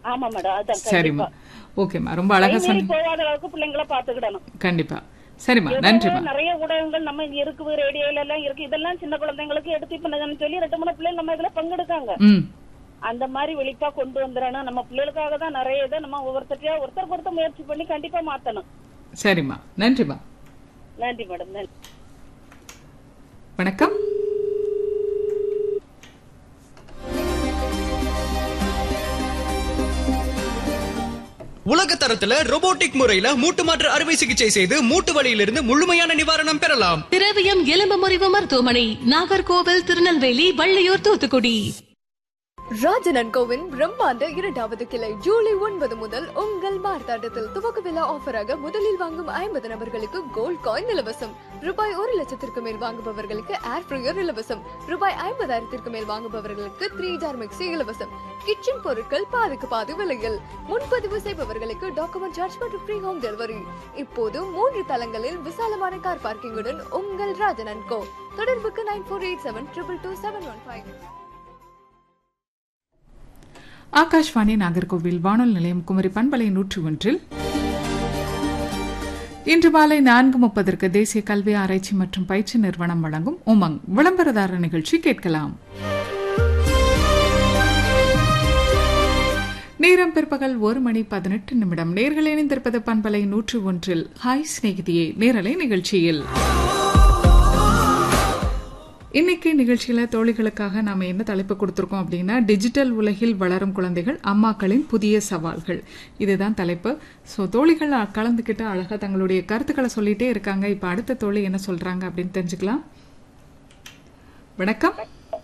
ஆமா மேடம், அதான் சரிம்மா. ஓகேம்மா, ரொம்ப அழகா சொன்னீங்க. போகாத அளவுக்கு பிள்ளைங்களை பாத்துக்கிடணும். கண்டிப்பா. சரிம்மா, நன்றிம்மா. நிறைய ஊடகங்கள் நம்ம இங்க இருக்குது, ரேடியோல எல்லாம் இருக்கு. இதெல்லாம் சின்ன குழந்தைங்களுக்கு எடுத்து பண்ணுங்கன்னு சொல்லி 2-3 பிள்ளைங்க நம்ம இதுல பங்கெடுக்காங்க. அந்த மாதிரி வெளிப்பா கொண்டு வந்துடணும். நம்ம பிள்ளைகளுக்காக தான் நிறைய இதை நம்ம ஒருத்தருக்கு ஒருத்தர் முயற்சி பண்ணி கண்டிப்பா மாத்தணும். சரிம்மா, நன்றிம்மா. நன்றி மேடம், நன்றி. வணக்கம். உலக தரத்துல ரோபோட்டிக் முறையில மூட்டு மாற்று அறுவை சிகிச்சை செய்து மூட்டு வலியிலிருந்து முழுமையான நிவாரணம் பெறலாம். திரவியம் எலும்பு முறிவு மருத்துவமனை, நாகர்கோவில், திருநெல்வேலி, வள்ளியூர், தூத்துக்குடி. ராஜன் கோவின் பிரம்மாண்ட 2வது கிளை ஜூலை 9 முதல் உங்கள் மார்த்தாண்டத்தில் துவக்க விழா ஆஃபராக முதலில் வாங்கும் 50 நபர்களுக்கு கோல்ட் காயின் இலவசம். ரூபாய் 1,00,000க்கு மேல் வாங்குபவர்களுக்கு ஏர் ஃப்ரையர் இலவசம். ரூபாய் 50,000க்கு மேல் வாங்குபவர்களுக்கு 3 ஜார் மிக்சி இலவசம். கிச்சன் பொருட்கள் பாதிக்கு பாதி விலையில். முன்பதிவு செய்பவர்களுக்கு டாக்குமெண்ட் சார்ஜ் மற்றும் ஃப்ரீ ஹோம் டெலிவரி. இப்போது 3 தளங்களில் விசாலமான கார் பார்க்கிங்குடன் உங்கள் ராஜன் கோ. தொடர்புக்கு 9487222715. ஆகாஷ்வாணி நாகர்கோவில் வானொலி நிலையம் குமரி பண்பலை 101 இன்று மாலை 4:30 தேசிய கல்வி ஆராய்ச்சி மற்றும் பயிற்சி நிறுவனம் வழங்கும் உமங் விளம்பரதார நிகழ்ச்சி கேட்கலாம். நேரம் பிற்பகல் 1:18. நேர்கள் இணைந்திருப்பது பண்பலை 101. ஹாய் சிநேகிதியே நேரலை நிகழ்ச்சியில். இன்னைக்கு நிகழ்ச்சியில தோழிகளுக்காக நாம என்ன தலைப்பு கொடுத்திருக்கோம் அப்படின்னா, டிஜிட்டல் உலகில் வளரும் குழந்தைகள், அம்மாக்களின் புதிய சவால்கள். இதுதான் தலைப்பு. ஸோ தோழிகள் கலந்துக்கிட்டு அழகா தங்களுடைய கருத்துக்களை சொல்லிட்டே இருக்காங்க. இப்ப அடுத்த தோழி என்ன சொல்றாங்க அப்படின்னு தெரிஞ்சுக்கலாம். வணக்கம்.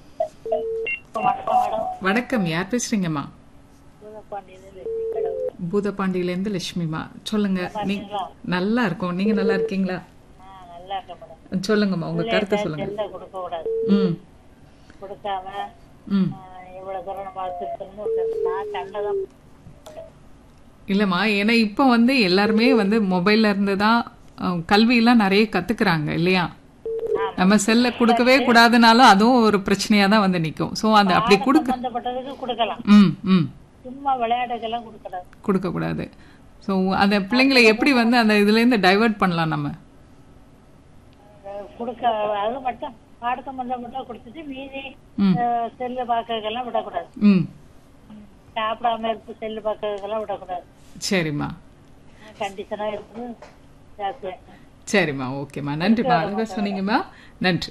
வணக்கம், யார் பேசுறீங்கம்மா? பூதப்பாண்டியில இருந்து லட்சுமிமா. சொல்லுங்க. நல்லா இருக்கும், நீங்க நல்லா இருக்கீங்களா? சொல்லுங்கம்மா, உங்க கருத்தை சொல்லுங்க. இல்லம்மா, ஏன்னா இப்ப எல்லாருமே மொபைல்ல இருந்துதான் கல்வியெல்லாம் நிறைய கத்துக்கிறாங்க இல்லையா? நம்ம செல்ல கொடுக்கவே கூடாதுனாலும் அதுவும் ஒரு பிரச்சனையா தான் நிக்கும். சோ அந்த அப்படி கொடுக்க கூடாது. சோ அந்த பிள்ளைங்களை எப்படி அந்த இதுல இருந்து டைவர்ட் பண்ணலாம் நம்ம? அது மட்டும் பாட சம்பந்தப்பட்ட கொடுத்துட்டு மீதி செல்லு பாக்கிறதெல்லாம் விடக்கூடாது. சாப்பிடாம இருக்கு செல்லு பாக்கிறதெல்லாம் விடக்கூடாது. சரிம்மா, கண்டிஷனா இருக்கு. சரிம்மா, ஓகேம்மா, நன்றிம்மா, அழகா சொன்னீங்கம்மா, நன்றி.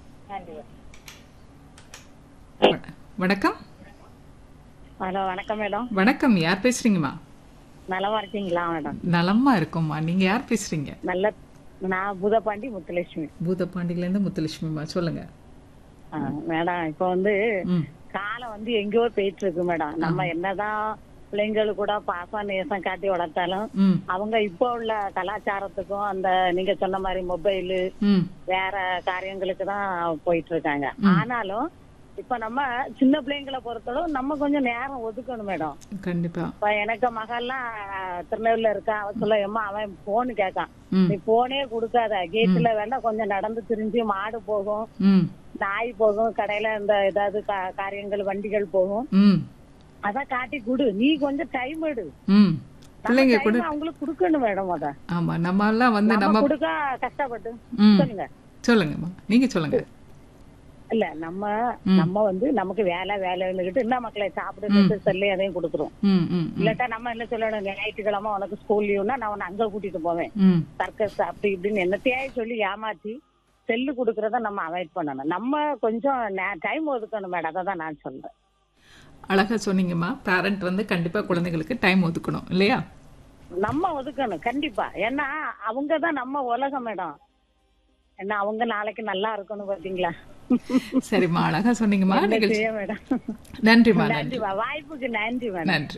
வணக்கம். ஹலோ, வணக்கம் மேடம். வணக்கம், யார் பேசுறீங்கம்மா? நலமா இருக்கீங்களா மேடம்? நலமா இருக்கும்மா. நீங்க யார் பேசுறீங்க? நல்ல, நான் பூதப்பாண்டி முத்துலட்சுமி. பூதப்பாண்டியில இருந்து முத்துலட்சுமிமா, சொல்லுங்க மேடம். இப்ப காலம் எங்கேயோ போயிட்டு இருக்கு மேடம். நம்ம என்னதான் பிள்ளைங்களுக்கு கூட பாசம் நேசம் காட்டி வளர்த்தாலும் அவங்க இப்ப உள்ள கலாச்சாரத்துக்கும் அந்த நீங்க சொன்ன மாதிரி மொபைலு வேற காரியங்களுக்கு தான் போயிட்டு இருக்காங்க. ஆனாலும் இப்ப நம்ம சின்ன பிள்ளைங்களை பொறுத்தளவு நம்ம கொஞ்சம் நேரம் ஒதுக்கணும் மேடம். கண்டிப்பா. இப்ப எனக்கு மகள்லாம் திருநெல்வேலியில இருக்கா. அவன் சொல்ல, எம்மா அவன் போனு கேட்கான், நீ போனே கொடுக்காத, கேட்டுல வேணா கொஞ்சம் நடந்து திரிஞ்சு மாடு போகும், நாய் போகும், கடையில இந்த ஏதாவது காரியங்கள் வண்டிகள் போகும், அதான் காட்டி குடு, நீ கொஞ்சம் டைம் எடு. பிள்ளைங்க கூட அவங்களுக்கு குடுக்கணும் மேடம். அத ஆமா, நம்ம எல்லாம் நம்ம கொடுக்க கஷ்டப்பட்டு. சொல்லுங்க சொல்லுங்கம்மா, நீங்க சொல்லுங்க. இல்ல நம்ம நமக்கு வேலைன்னுகிட்டு என்ன மக்களை சாப்பிட்டு செல்லு அதையும் கொடுக்குறோம். இல்லாட்டா நம்ம என்ன சொல்லணும், ஞாயிற்றுக்கிழமை உனக்கு ஸ்கூல் லீவுனா நான் உன்னை அங்க கூட்டிட்டு போவேன், சர்க்கஸ் அப்படி இப்படின்னு என்னத்தையே சொல்லி ஏமாத்தி செல்லு கொடுக்கறத நம்ம அவாய்ட் பண்ணணும். நம்ம கொஞ்சம் டைம் ஒதுக்கணும் மேடம். அதை தான் நான் சொல்றேன். அழகா சொன்னீங்கம்மா. பேரண்ட் கண்டிப்பா குழந்தைகளுக்கு டைம் ஒதுக்கணும் இல்லையா? நம்ம ஒதுக்கணும் கண்டிப்பா. ஏன்னா அவங்கதான் நம்ம உலகம் மேடம். ஏன்னா அவங்க நாளைக்கு நல்லா இருக்கணும். பாத்தீங்களா? சரிம்மா, அழகா சொன்னீங்கம்மா. மேடம் நன்றிம்மா. நன்றி, வாய்ப்புக்கு நன்றி மேடம். நன்றி.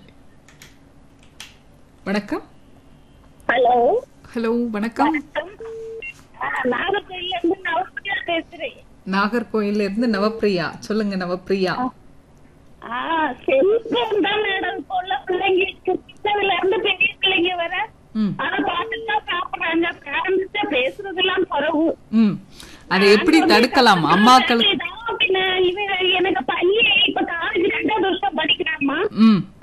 வணக்கம். ஹலோ. ஹலோ, வணக்கம். நாகர்கோயில்ல இருந்து நவப்பிரியா பேசுறேன். நாகர்கோயில்ல இருந்து நவப்பிரியா. சொல்லுங்க நவப்பிரியா. செல்போன் தான் மேடம் இப்போ உள்ள பிள்ளைங்க, சின்னதுல இருந்து பெரிய பிள்ளைங்க வர அதை பார்த்துட்டு தான் சாப்பிடுறாங்க. பேரண்ட்ஸ் பேசுறது எல்லாம் குறவு. அதை எப்படி தடுக்கலாம்? அம்மாக்களுக்கு